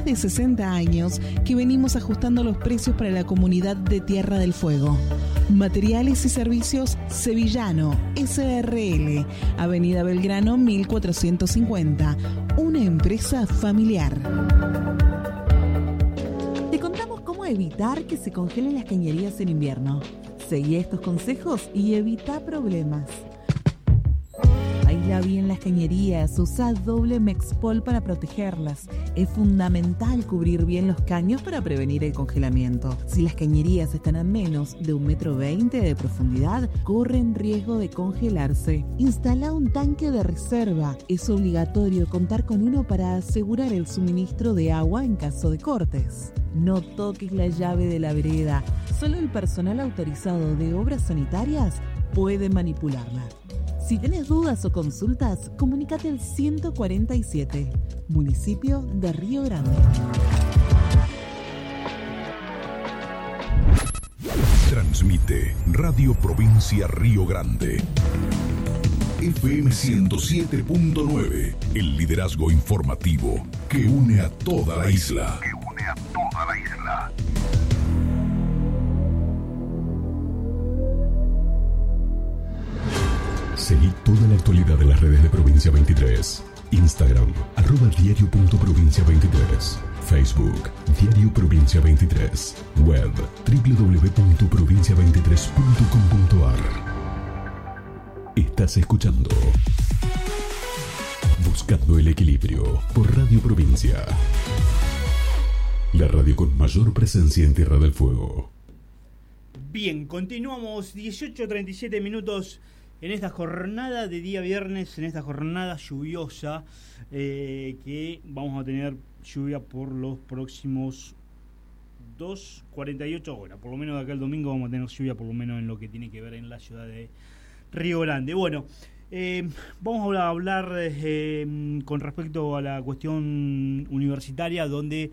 de 60 años que venimos ajustando los precios para la comunidad de Tierra del Fuego. Materiales y Servicios Sevillano, SRL, Avenida Belgrano 1450, una empresa familiar. Te contamos cómo evitar que se congelen las cañerías en invierno. Seguí estos consejos y evita problemas. Aísla bien las cañerías, usa doble Mexpol para protegerlas. Es fundamental cubrir bien los caños para prevenir el congelamiento. Si las cañerías están a menos de 1,20 m de profundidad, corren riesgo de congelarse. Instala un tanque de reserva. Es obligatorio contar con uno para asegurar el suministro de agua en caso de cortes. No toques la llave de la vereda. Solo el personal autorizado de obras sanitarias puede manipularla. Si tienes dudas o consultas, comunícate al 147, municipio de Río Grande. Transmite Radio Provincia Río Grande. FM 107.9, el liderazgo informativo que une a toda la isla. Seguí toda la actualidad de las redes de Provincia 23. Instagram, @diario.provincia23. Facebook, Diario Provincia 23. Web, www.provincia23.com.ar. Estás escuchando Buscando el Equilibrio por Radio Provincia. La radio con mayor presencia en Tierra del Fuego. Bien, continuamos 18:37 minutos en esta jornada de día viernes, en esta jornada lluviosa, que vamos a tener lluvia por los próximos 48 horas. Por lo menos de acá el domingo vamos a tener lluvia, por lo menos en lo que tiene que ver en la ciudad de Río Grande. Bueno, vamos a hablar con respecto a la cuestión universitaria, donde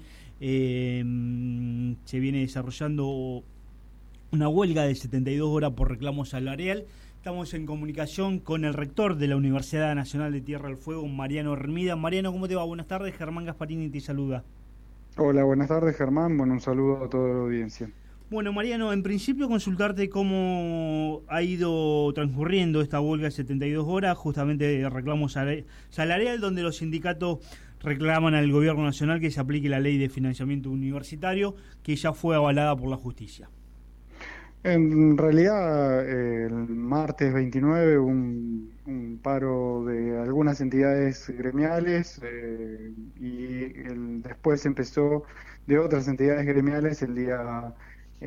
se viene desarrollando una huelga de 72 horas por reclamo salarial. Estamos en comunicación con el rector de la Universidad Nacional de Tierra del Fuego, Mariano Hermida. Mariano, ¿cómo te va? Buenas tardes, Germán Gasparini te saluda. Hola, buenas tardes, Germán. Bueno, un saludo a toda la audiencia. Bueno, Mariano, en principio consultarte cómo ha ido transcurriendo esta huelga de 72 horas, justamente de reclamo salarial, donde los sindicatos reclaman al gobierno nacional que se aplique la ley de financiamiento universitario, que ya fue avalada por la justicia. En realidad, el martes 29 hubo un paro de algunas entidades gremiales y después empezó de otras entidades gremiales el día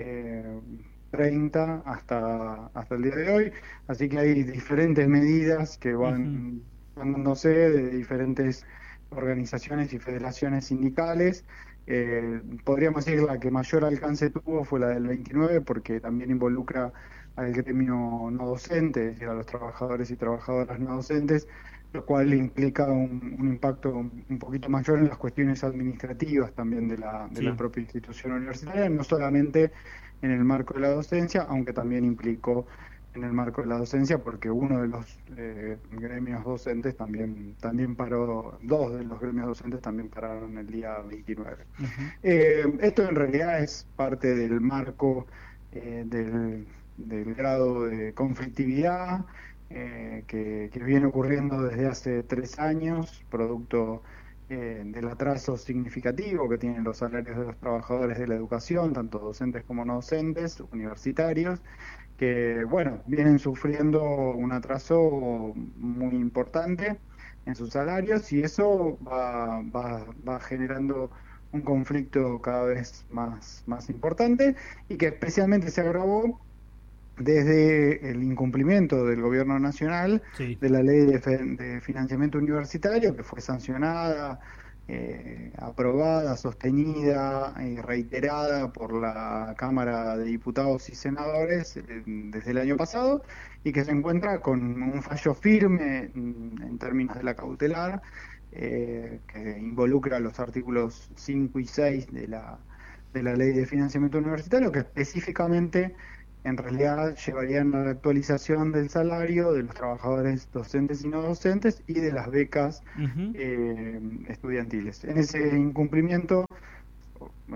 30 hasta el día de hoy. Así que hay diferentes medidas que van dándose de diferentes organizaciones y federaciones sindicales. Podríamos decir la que mayor alcance tuvo fue la del 29, porque también involucra al gremio no docente, es decir, a los trabajadores y trabajadoras no docentes, lo cual implica un impacto un poquito mayor en las cuestiones administrativas también de la propia institución universitaria, no solamente en el marco de la docencia, aunque también implicó en el marco de la docencia, porque uno de los gremios docentes también paró, dos de los gremios docentes también pararon el día 29. Esto en realidad es parte del marco del grado de conflictividad que viene ocurriendo desde hace 3 años, producto del atraso significativo que tienen los salarios de los trabajadores de la educación, tanto docentes como no docentes, universitarios, que vienen sufriendo un atraso muy importante en sus salarios, y eso va generando un conflicto cada vez más importante, y que especialmente se agravó desde el incumplimiento del gobierno nacional de la ley de financiamiento universitario, que fue sancionada, aprobada, sostenida y reiterada por la Cámara de Diputados y Senadores desde el año pasado, y que se encuentra con un fallo firme en términos de la cautelar, que involucra los artículos 5 y 6 de la ley de financiamiento universitario, que específicamente en realidad llevarían a la actualización del salario de los trabajadores docentes y no docentes y de las becas estudiantiles. En ese incumplimiento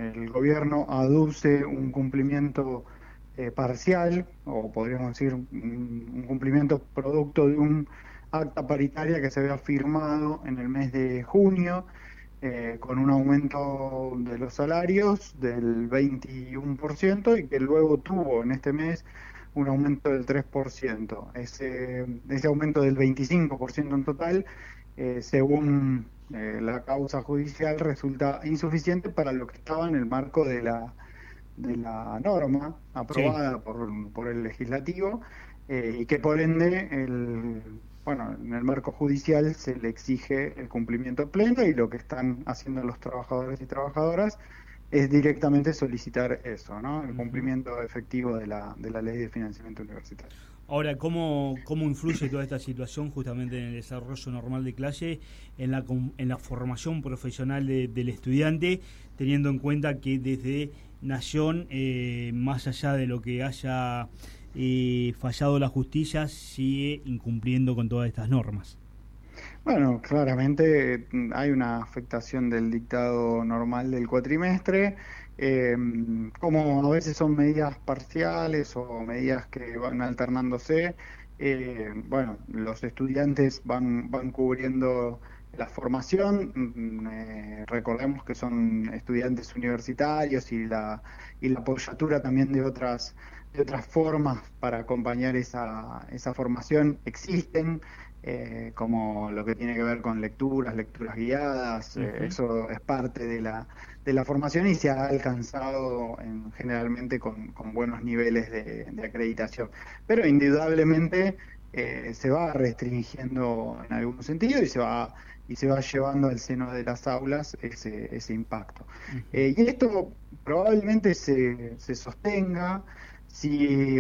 el gobierno aduce un cumplimiento parcial, o podríamos decir un cumplimiento producto de un acta paritaria que se había firmado en el mes de junio, con un aumento de los salarios del 21% y que luego tuvo en este mes un aumento del 3%. Ese aumento del 25% en total, según la causa judicial, resulta insuficiente para lo que estaba en el marco de la norma aprobada por el legislativo, y que por ende en el marco judicial se le exige el cumplimiento pleno, y lo que están haciendo los trabajadores y trabajadoras es directamente solicitar eso, ¿no? El cumplimiento efectivo de la ley de financiamiento universitario. Ahora, ¿cómo influye toda esta situación justamente en el desarrollo normal de clase, en la formación profesional del estudiante, teniendo en cuenta que desde Nación, más allá de lo que haya fallado la justicia, sigue incumpliendo con todas estas normas? Bueno, claramente hay una afectación del dictado normal del cuatrimestre, como a veces son medidas parciales o medidas que van alternándose. Los estudiantes van cubriendo la formación. Recordemos que son estudiantes universitarios, y la apoyatura también de otras formas para acompañar esa formación existen, como lo que tiene que ver con lecturas guiadas. Eso es parte de la formación y se ha alcanzado generalmente con buenos niveles de acreditación. Pero indudablemente se va restringiendo en algún sentido, y se va llevando al seno de las aulas ese impacto. Y esto probablemente se sostenga si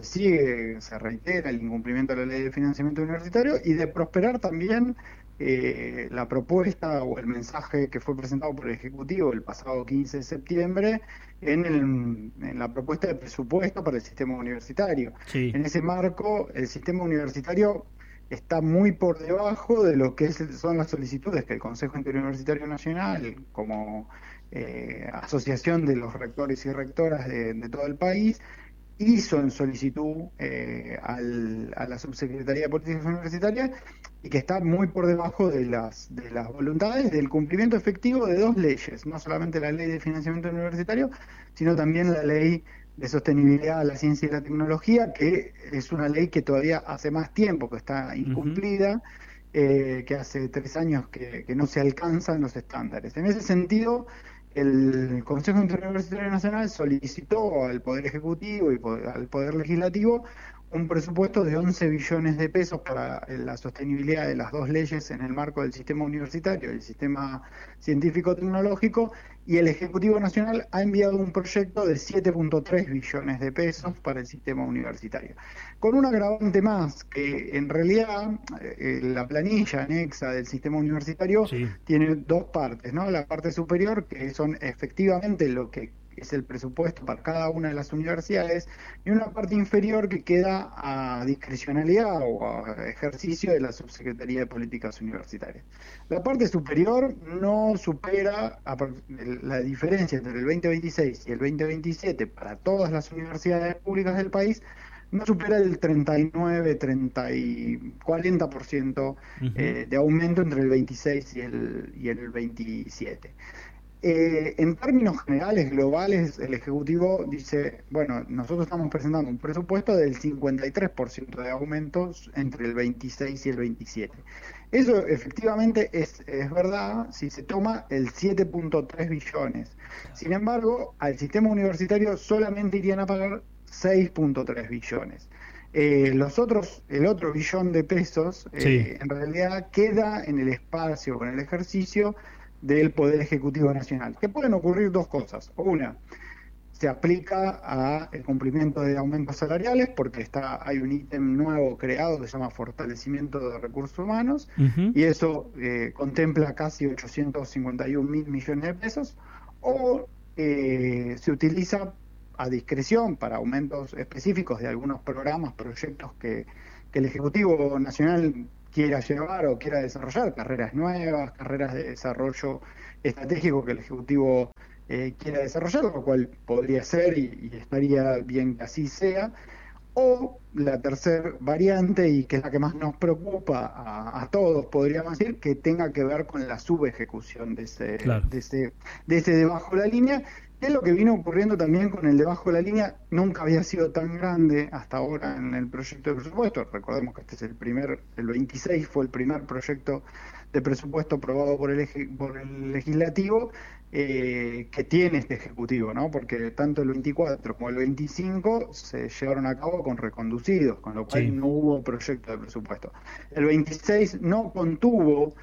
se reitera el incumplimiento de la ley de financiamiento universitario, y de prosperar también la propuesta o el mensaje que fue presentado por el Ejecutivo el pasado 15 de septiembre en la propuesta de presupuesto para el sistema universitario. Sí. En ese marco, el sistema universitario está muy por debajo de lo que son las solicitudes que el Consejo Interuniversitario Nacional, como asociación de los rectores y rectoras de todo el país, hizo en solicitud a la Subsecretaría de Políticas Universitarias, y que está muy por debajo de las voluntades del cumplimiento efectivo de dos leyes, no solamente la ley de financiamiento universitario, sino también la ley de sostenibilidad de la ciencia y la tecnología, que es una ley que todavía hace más tiempo que está incumplida, que hace 3 años que no se alcanzan los estándares. En ese sentido, el Consejo Interuniversitario Nacional solicitó al Poder Ejecutivo y al Poder Legislativo un presupuesto de 11 billones de pesos para la sostenibilidad de las dos leyes en el marco del sistema universitario y el sistema científico-tecnológico, y el Ejecutivo Nacional ha enviado un proyecto de 7.3 billones de pesos para el sistema universitario. Con un agravante más, que en realidad la planilla anexa del sistema universitario tiene dos partes, ¿no? La parte superior, que son efectivamente lo que es el presupuesto para cada una de las universidades, y una parte inferior que queda a discrecionalidad o a ejercicio de la Subsecretaría de Políticas Universitarias. La parte superior no supera la diferencia entre el 2026 y el 2027 para todas las universidades públicas del país, no supera el 40% de aumento entre el 26 y el 27. En términos generales, globales, el Ejecutivo dice, nosotros estamos presentando un presupuesto del 53% de aumentos entre el 26 y el 27. Eso efectivamente es verdad si se toma el 7.3 billones. Sin embargo, al sistema universitario solamente irían a pagar 6.3 billones. El otro billón de pesos, en realidad queda en el espacio, con el ejercicio del Poder Ejecutivo Nacional, que pueden ocurrir dos cosas. Una, se aplica a el cumplimiento de aumentos salariales, porque hay un ítem nuevo creado que se llama fortalecimiento de recursos humanos, y eso contempla casi 851.000 millones de pesos, o se utiliza a discreción para aumentos específicos de algunos programas, proyectos que el Ejecutivo Nacional quiera llevar o quiera desarrollar, carreras nuevas, carreras de desarrollo estratégico que el Ejecutivo quiera desarrollar, lo cual podría ser y estaría bien que así sea. O la tercera variante, y que es la que más nos preocupa a todos, podríamos decir, que tenga que ver con la subejecución de ese debajo de la línea, que es lo que vino ocurriendo también con el debajo de la línea. Nunca había sido tan grande hasta ahora en el proyecto de presupuesto. Recordemos que este es el 26 fue el primer proyecto de presupuesto aprobado por el legislativo, que tiene este ejecutivo, ¿no? Porque tanto el 24 como el 25 se llevaron a cabo con reconducidos, con lo cual no hubo proyecto de presupuesto. El 26 no contuvo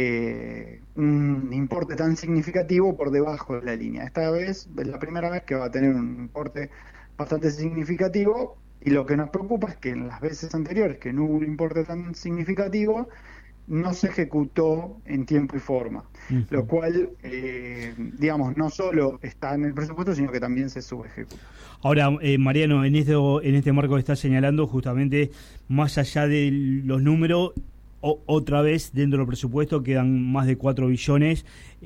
un importe tan significativo por debajo de la línea. Esta vez es la primera vez que va a tener un importe bastante significativo, y lo que nos preocupa es que en las veces anteriores, que no hubo un importe tan significativo, no se ejecutó en tiempo y forma, lo cual, digamos, no solo está en el presupuesto, sino que también se subejecuta. Ahora, Mariano, en este marco que estás señalando, justamente, más allá de los números, otra vez dentro del presupuesto quedan más de 4 billones,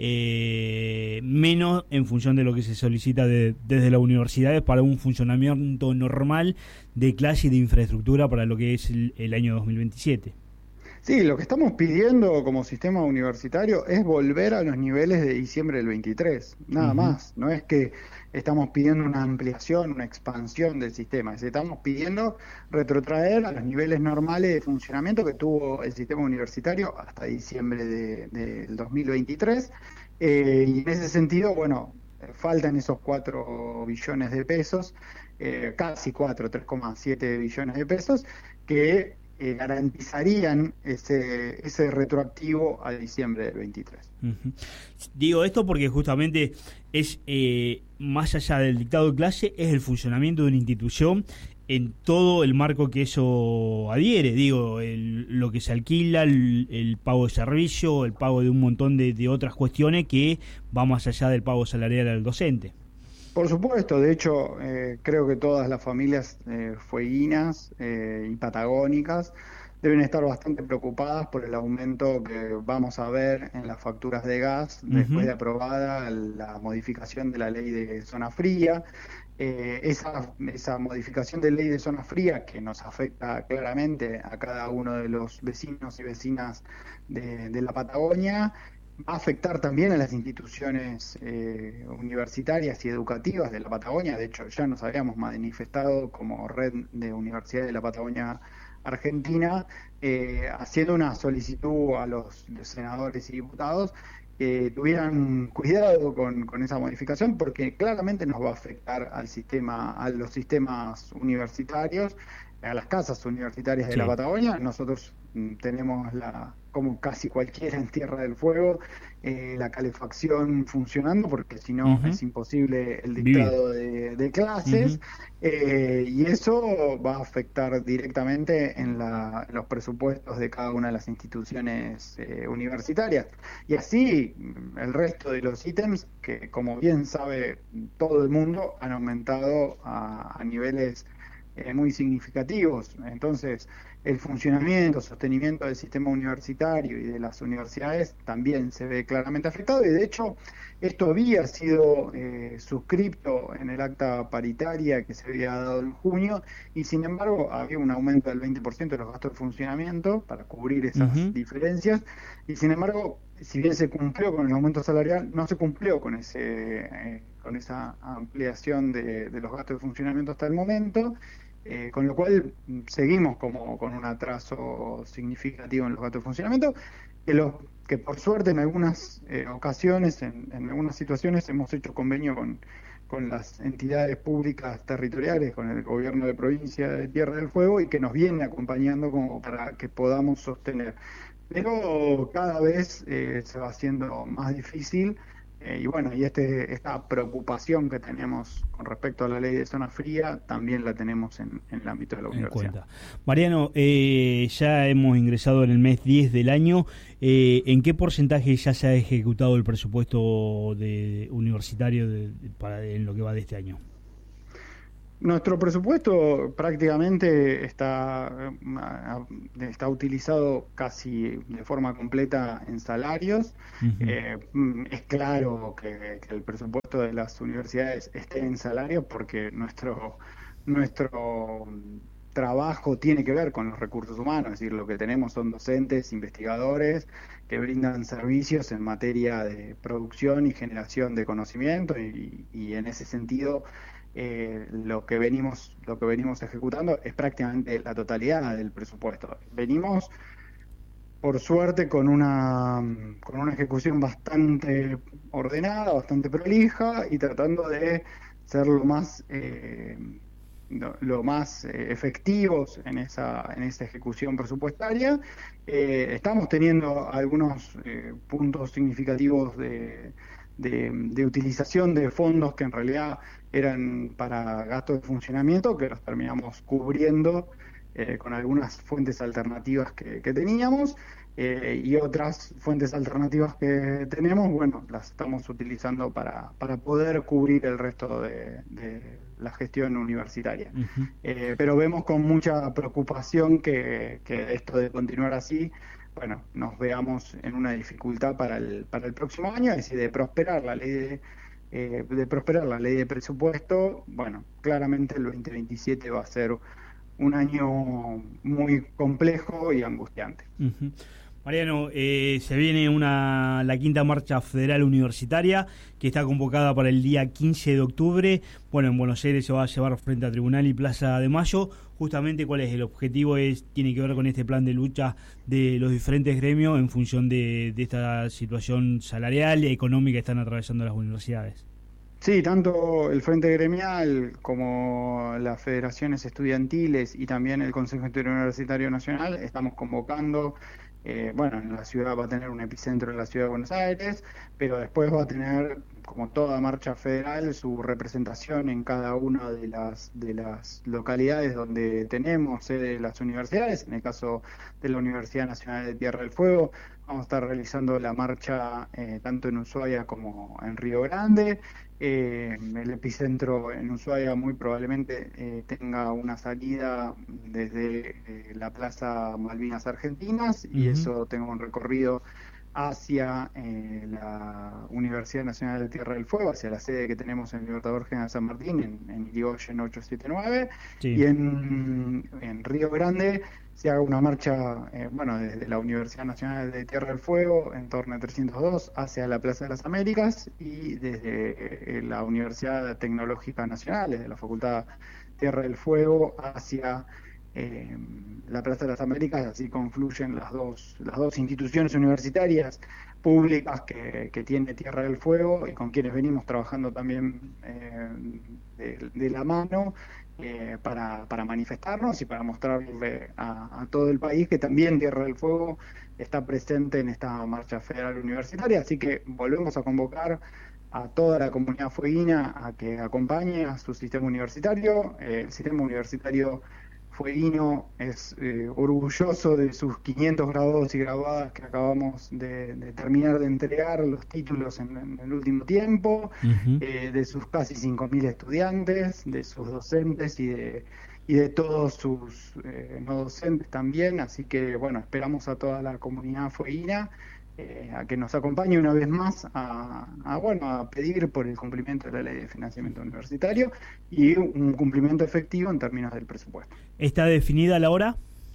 menos en función de lo que se solicita desde las universidades para un funcionamiento normal de clase y de infraestructura para lo que es el año 2027. Sí, lo que estamos pidiendo como sistema universitario es volver a los niveles de diciembre del 23, nada más. No es que estamos pidiendo una ampliación, una expansión del sistema, estamos pidiendo retrotraer a los niveles normales de funcionamiento que tuvo el sistema universitario hasta diciembre del 2023. Y en ese sentido, bueno, faltan esos 4 billones de pesos, casi 3,7 billones de pesos, que garantizarían ese retroactivo a diciembre del 23. Digo esto porque justamente es, más allá del dictado de clase, es el funcionamiento de una institución en todo el marco que eso adhiere. Digo, lo que se alquila, el pago de servicio, el pago de un montón de otras cuestiones que va más allá del pago salarial al docente. Por supuesto, de hecho, creo que todas las familias fueguinas y patagónicas deben estar bastante preocupadas por el aumento que vamos a ver en las facturas de gas después de aprobada la modificación de la ley de zona fría. Esa modificación de ley de zona fría, que nos afecta claramente a cada uno de los vecinos y vecinas de la Patagonia, va a afectar también a las instituciones universitarias y educativas de la Patagonia. De hecho, ya nos habíamos manifestado como Red de Universidades de la Patagonia Argentina, haciendo una solicitud a los senadores y diputados que tuvieran cuidado con esa modificación, porque claramente nos va a afectar al sistema, a los sistemas universitarios, a las casas universitarias de la Patagonia. Nosotros tenemos, como casi cualquiera en Tierra del Fuego, la calefacción funcionando, porque si no es imposible el dictado de clases, y eso va a afectar directamente en los presupuestos de cada una de las instituciones universitarias. Y así el resto de los ítems, que como bien sabe todo el mundo, han aumentado a niveles muy significativos. Entonces, el funcionamiento, sostenimiento del sistema universitario y de las universidades también se ve claramente afectado, y de hecho esto había sido suscripto en el acta paritaria que se había dado en junio, y sin embargo había un aumento del 20% de los gastos de funcionamiento para cubrir esas diferencias, y sin embargo, si bien se cumplió con el aumento salarial, no se cumplió con esa ampliación de los gastos de funcionamiento hasta el momento. Con lo cual seguimos como con un atraso significativo en los gastos de funcionamiento, que por suerte en algunas ocasiones, en algunas situaciones, hemos hecho convenio con las entidades públicas territoriales, con el gobierno de provincia de Tierra del Fuego, y que nos viene acompañando como para que podamos sostener. Pero cada vez se va haciendo más difícil. Y bueno, y esta preocupación que tenemos con respecto a la ley de zona fría también la tenemos en el ámbito de la universidad. Mariano, ya hemos ingresado en el mes 10 del año. ¿En qué porcentaje ya se ha ejecutado el presupuesto universitario en lo que va de este año? Nuestro presupuesto prácticamente está utilizado casi de forma completa en salarios. Es claro que el presupuesto de las universidades esté en salarios porque nuestro trabajo tiene que ver con los recursos humanos, es decir, lo que tenemos son docentes, investigadores que brindan servicios en materia de producción y generación de conocimiento y en ese sentido lo que venimos ejecutando es prácticamente la totalidad del presupuesto. Venimos, por suerte, con una ejecución bastante ordenada, bastante prolija y tratando de ser lo más efectivos en esa ejecución presupuestaria. Estamos teniendo algunos puntos significativos de utilización de fondos que en realidad eran para gastos de funcionamiento, que los terminamos cubriendo con algunas fuentes alternativas que teníamos, y otras fuentes alternativas que tenemos, bueno, las estamos utilizando para poder cubrir el resto de la gestión universitaria. Pero vemos con mucha preocupación que esto de continuar así, bueno, nos veamos en una dificultad para el próximo año, es decir, de prosperar la ley de presupuesto. Bueno, claramente el 2027 va a ser un año muy complejo y angustiante. Mariano, se viene la quinta marcha federal universitaria que está convocada para el día 15 de octubre. Bueno, en Buenos Aires se va a llevar frente a Tribunal y Plaza de Mayo. Justamente, ¿cuál es el objetivo? Tiene que ver con este plan de lucha de los diferentes gremios en función de esta situación salarial y económica que están atravesando las universidades. Sí, tanto el Frente Gremial como las federaciones estudiantiles y también el Consejo Interuniversitario Nacional estamos convocando. En la ciudad va a tener un epicentro en la ciudad de Buenos Aires, pero después va a tener, como toda marcha federal, su representación en cada una de las localidades donde tenemos sede de las universidades. En el caso de la Universidad Nacional de Tierra del Fuego, vamos a estar realizando la marcha tanto en Ushuaia como en Río Grande. El epicentro en Ushuaia muy probablemente tenga una salida desde la Plaza Malvinas Argentinas y eso tenga un recorrido hacia la Universidad Nacional de Tierra del Fuego, hacia la sede que tenemos en Libertador General San Martín, en Irigoyen 879, y en Río Grande se haga una marcha, desde la Universidad Nacional de Tierra del Fuego, en torno a 302, hacia la Plaza de las Américas, y desde la Universidad Tecnológica Nacional, desde la Facultad Tierra del Fuego, hacia la Plaza de las Américas. Así confluyen las dos instituciones universitarias públicas que tiene Tierra del Fuego y con quienes venimos trabajando también de la mano para manifestarnos y para mostrarle a todo el país que también Tierra del Fuego está presente en esta marcha federal universitaria. Así que volvemos a convocar a toda la comunidad fueguina a que acompañe a su sistema universitario. El sistema universitario fueguino es orgulloso de sus 500 graduados y graduadas que acabamos de terminar de entregar los títulos en el último tiempo, de sus casi 5.000 estudiantes, de sus docentes y de todos sus no docentes también. Así que, esperamos a toda la comunidad fueguina a que nos acompañe una vez más a pedir por el cumplimiento de la ley de financiamiento universitario y un cumplimiento efectivo en términos del presupuesto. ¿Está definida la hora?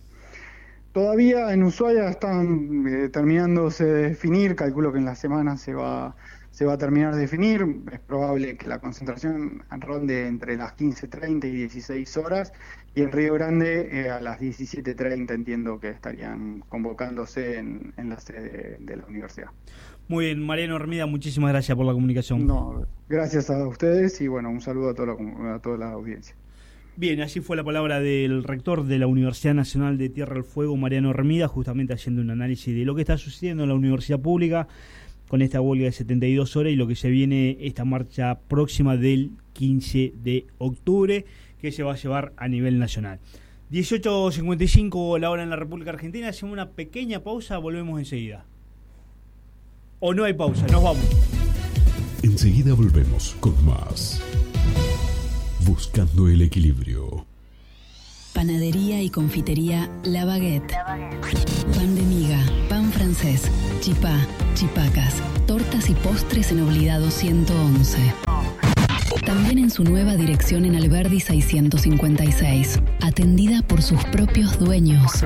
Todavía en Ushuaia están terminándose de definir, calculo que en la semana se va a terminar de definir. Es probable que la concentración ronde entre las 15:30 y 16 horas, y en Río Grande a las 17:30 entiendo que estarían convocándose en la sede de la universidad. Muy bien, Mariano Hermida, muchísimas gracias por la comunicación. No, gracias a ustedes y un saludo a toda la audiencia. Bien, allí fue la palabra del rector de la Universidad Nacional de Tierra del Fuego, Mariano Hermida, justamente haciendo un análisis de lo que está sucediendo en la universidad pública con esta huelga de 72 horas y lo que se viene esta marcha próxima del 15 de octubre que se va a llevar a nivel nacional. 18:55 la hora en la República Argentina. Hacemos una pequeña pausa, volvemos enseguida. O no hay pausa, nos vamos. Enseguida volvemos con más. Buscando el equilibrio. Panadería y confitería La Baguette. Pan de miga, pan francés, chipá, chipacas, tortas y postres en Oblidado 111. También en su nueva dirección en Alberdi 656, atendida por sus propios dueños.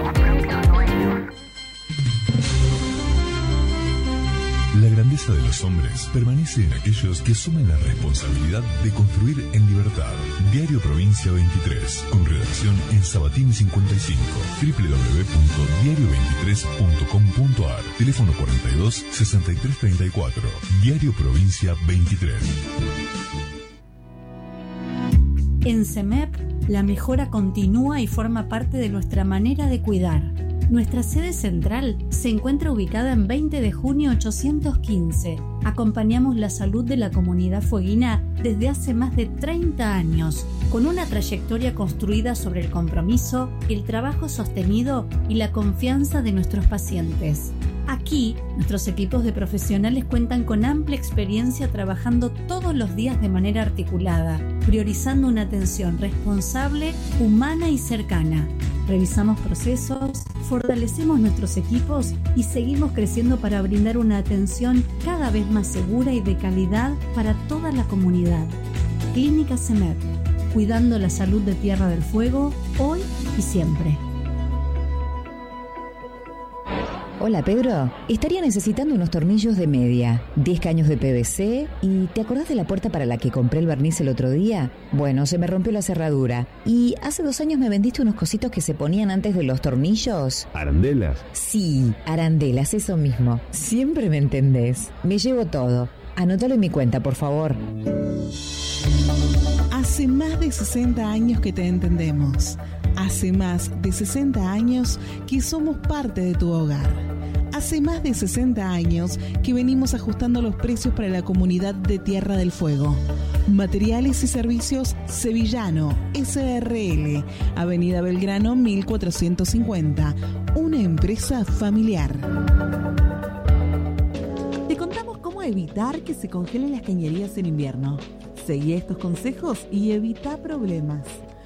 La grandeza de los hombres permanece en aquellos que asumen la responsabilidad de construir en libertad. Diario Provincia 23, con redacción en Sabatini 55, www.diario23.com.ar, teléfono 42 63 34, Diario Provincia 23. En CEMEP, la mejora continúa y forma parte de nuestra manera de cuidar. Nuestra sede central se encuentra ubicada en 20 de junio 815. Acompañamos la salud de la comunidad fueguina desde hace más de 30 años, con una trayectoria construida sobre el compromiso, el trabajo sostenido y la confianza de nuestros pacientes. Aquí, nuestros equipos de profesionales cuentan con amplia experiencia trabajando todos los días de manera articulada, priorizando una atención responsable, humana y cercana. Revisamos procesos, fortalecemos nuestros equipos y seguimos creciendo para brindar una atención cada vez más segura y de calidad para toda la comunidad. Clínica CEMEP, cuidando la salud de Tierra del Fuego, hoy y siempre. Hola Pedro, estaría necesitando unos tornillos de media, 10 caños de PVC y ¿te acordás de la puerta para la que compré el barniz el otro día? Bueno, se me rompió la cerradura y hace 2 años me vendiste unos cositos que se ponían antes de los tornillos. ¿Arandelas? Sí, arandelas, eso mismo. Siempre me entendés. Me llevo todo. Anótalo en mi cuenta, por favor. Hace más de 60 años que te entendemos. Hace más de 60 años que somos parte de tu hogar. Hace más de 60 años que venimos ajustando los precios para la comunidad de Tierra del Fuego. Materiales y servicios Sevillano, SRL, Avenida Belgrano 1450, una empresa familiar. Te contamos cómo evitar que se congelen las cañerías en invierno. Seguí estos consejos y evita problemas.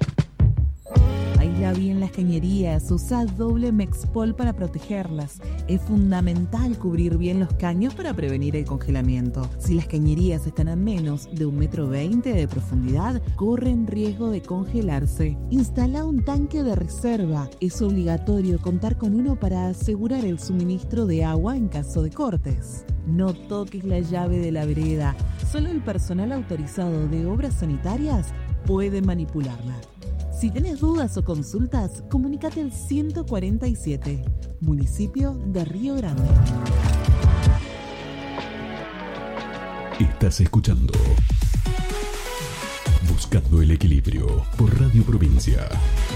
Aísla bien las cañerías, usa doble Mexpol para protegerlas. Es fundamental cubrir bien los caños para prevenir el congelamiento. Si las cañerías están a menos de 1,20 m de profundidad, corren riesgo de congelarse. Instala un tanque de reserva. Es obligatorio contar con uno para asegurar el suministro de agua en caso de cortes. No toques la llave de la vereda. Solo el personal autorizado de obras sanitarias puede manipularla. Si tenés dudas o consultas, comunícate al 147, municipio de Río Grande. Estás escuchando Buscando el equilibrio por Radio Provincia.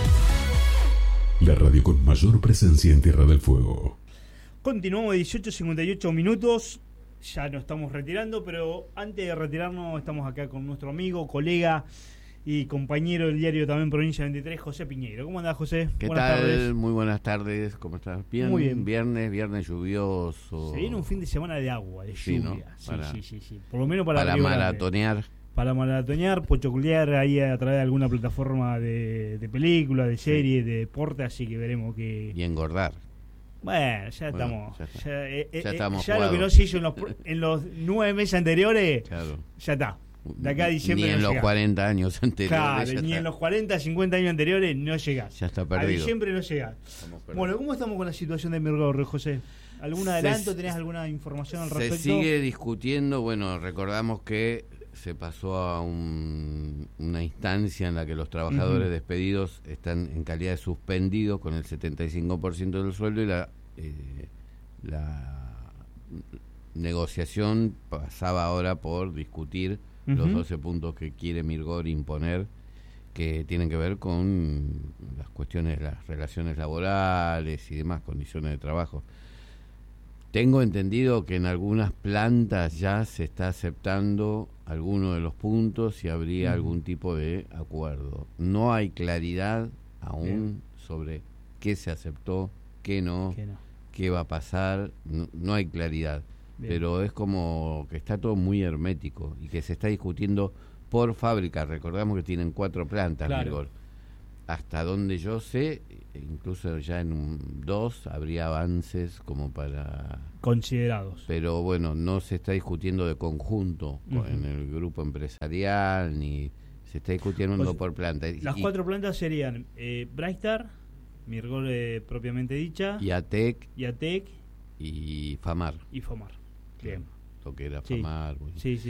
La radio con mayor presencia en Tierra del Fuego. Continuamos 18:58 minutos. Ya nos estamos retirando, pero antes de retirarnos estamos acá con nuestro amigo, colega y compañero del diario también Provincia 23, José Piñeiro. ¿Cómo andás, José? ¿Qué buenas tal? Tardes. Muy buenas tardes, ¿cómo estás? Bien, muy bien. Viernes lluvioso. Se viene un fin de semana de agua, de Sí, lluvia. ¿no? Sí. Por lo menos para Río maratonear. Grande. Para maratonear, pochoculear ahí a través de alguna plataforma de película, de serie, de deporte, así que veremos que... Y engordar. Bueno, ya estamos. Ya estamos ya lo jugados. que no se hizo en los 9 meses anteriores, Claro. Ya está. De acá a diciembre ni en no los llega. 40 años anteriores. Claro, ni en los 40, 50 años anteriores no llegás. Ya está A perdido. diciembre no llegás. Bueno, ¿cómo estamos con la situación de Mirgorri, José? ¿Algún adelanto? ¿Tenés alguna información al respecto? Se sigue discutiendo. Bueno, recordamos que se pasó a una instancia en la que los trabajadores despedidos están en calidad de suspendidos con el 75% del sueldo y la negociación pasaba ahora por discutir los 12 puntos que quiere Mirgorri imponer, que tienen que ver con las cuestiones de las relaciones laborales y demás condiciones de trabajo. Tengo entendido que en algunas plantas ya se está aceptando alguno de los puntos y habría algún tipo de acuerdo. No hay claridad aún sobre qué se aceptó, qué no, qué va a pasar, no hay claridad. Bien. Pero es como que está todo muy hermético y que se está discutiendo por fábrica. Recordamos que tienen 4 plantas, claro. Mirgor. Hasta donde yo sé, incluso ya en 2 habría avances como para... Considerados. Pero bueno, no se está discutiendo de conjunto en el grupo empresarial, ni se está discutiendo por planta. Las 4 plantas serían Brightstar, Mirgor propiamente dicha, IATEC y FAMAR. Bien. Lo que era FAMAR. Sí.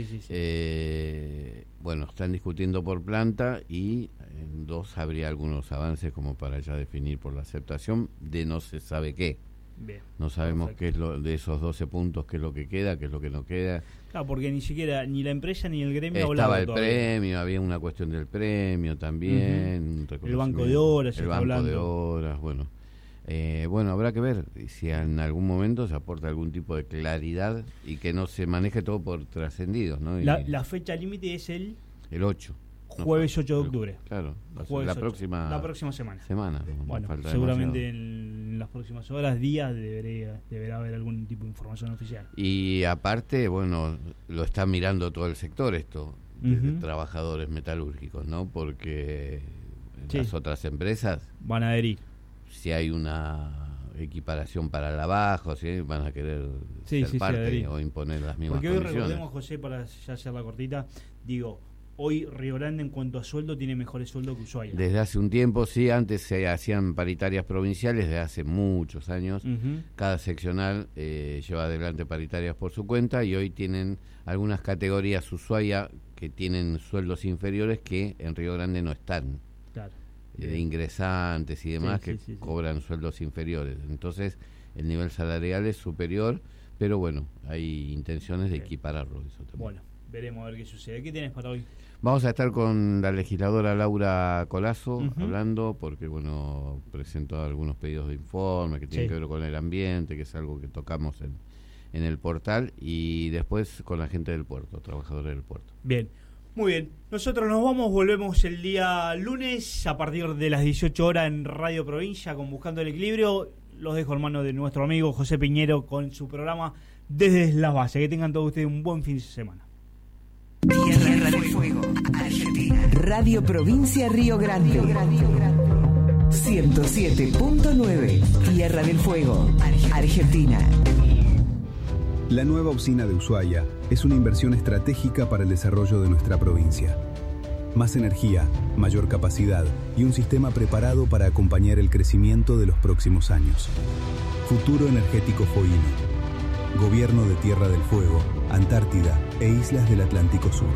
Bueno, están discutiendo por planta y en 2 habría algunos avances como para ya definir por la aceptación de no se sabe qué. Bien, no sabemos qué es lo de esos 12 puntos, qué es lo que queda, qué es lo que no queda. Claro, porque ni siquiera ni la empresa ni el gremio estaba el todavía. Premio, había una cuestión del premio también, el banco de horas, bueno. Bueno, habrá que ver si en algún momento se aporta algún tipo de claridad y que no se maneje todo por trascendidos, ¿no? La fecha límite es el 8. Jueves 8 de octubre. Claro, la próxima semana. Bueno, seguramente en las próximas horas, días, deberá haber algún tipo de información oficial. Y aparte, bueno, lo está mirando todo el sector esto, de trabajadores metalúrgicos, ¿no? Porque las otras empresas van a adherir. Si hay una equiparación para la baja, ¿sí? Van a querer ser parte o imponer las mismas condiciones. Porque hoy recordemos, José, para ya hacer la cortita, hoy Río Grande en cuanto a sueldo tiene mejores sueldos que Ushuaia. Desde hace un tiempo, sí, antes se hacían paritarias provinciales, desde hace muchos años. Cada seccional lleva adelante paritarias por su cuenta y hoy tienen algunas categorías Ushuaia que tienen sueldos inferiores que en Río Grande no están. Claro. De ingresantes y demás que cobran sueldos inferiores. Entonces, el nivel salarial es superior, pero bueno, hay intenciones de equipararlo. Eso también. Bueno, veremos a ver qué sucede. ¿Qué tienes para hoy? Vamos a estar con la legisladora Laura Colazo hablando, porque bueno, presentó algunos pedidos de informe que tienen que ver con el ambiente, que es algo que tocamos en el portal, y después con la gente del puerto, trabajadores del puerto. Bien. Muy bien, nosotros nos volvemos el día lunes a partir de las 18 horas en Radio Provincia con Buscando el Equilibrio. Los dejo en manos de nuestro amigo José Piñero con su programa Desde las Bases. Que tengan todos ustedes un buen fin de semana. Tierra del Fuego, Argentina. Radio Provincia Río Grande. 107.9, Tierra del Fuego, Argentina. La nueva usina de Ushuaia es una inversión estratégica para el desarrollo de nuestra provincia. Más energía, mayor capacidad y un sistema preparado para acompañar el crecimiento de los próximos años. Futuro energético fohino. Gobierno de Tierra del Fuego, Antártida e Islas del Atlántico Sur.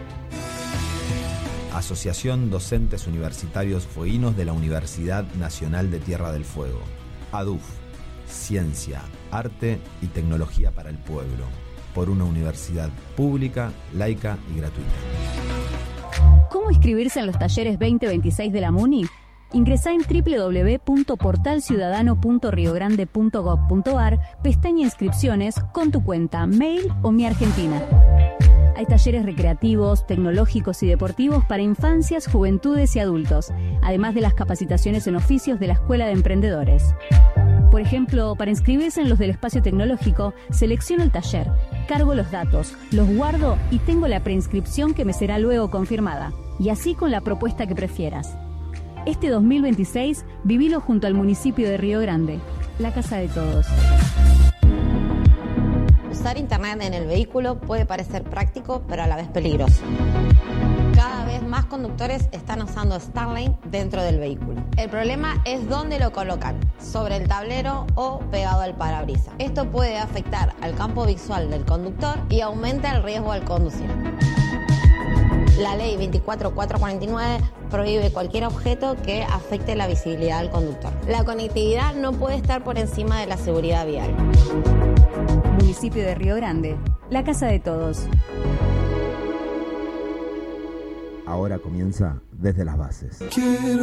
Asociación Docentes Universitarios Fohinos de la Universidad Nacional de Tierra del Fuego. ADUF. Ciencia, arte y tecnología para el pueblo, por una universidad pública, laica y gratuita. ¿Cómo inscribirse en los talleres 2026 de la MUNI? Ingresá en www.portalciudadano.riogrande.gov.ar, pestaña Inscripciones, con tu cuenta, mail o Mi Argentina. Hay talleres recreativos, tecnológicos y deportivos para infancias, juventudes y adultos, además de las capacitaciones en oficios de la Escuela de Emprendedores. Por ejemplo, para inscribirse en los del espacio tecnológico, selecciono el taller, cargo los datos, los guardo y tengo la preinscripción que me será luego confirmada. Y así con la propuesta que prefieras. Este 2026, vivilo junto al municipio de Río Grande, la casa de todos. Usar internet en el vehículo puede parecer práctico, pero a la vez peligroso. Cada vez más conductores están usando Starlink dentro del vehículo. El problema es dónde lo colocan, sobre el tablero o pegado al parabrisas. Esto puede afectar al campo visual del conductor y aumenta el riesgo al conducir. La ley 24449 prohíbe cualquier objeto que afecte la visibilidad del conductor. La conectividad no puede estar por encima de la seguridad vial. Municipio de Río Grande, la casa de todos. Ahora comienza Desde las Bases.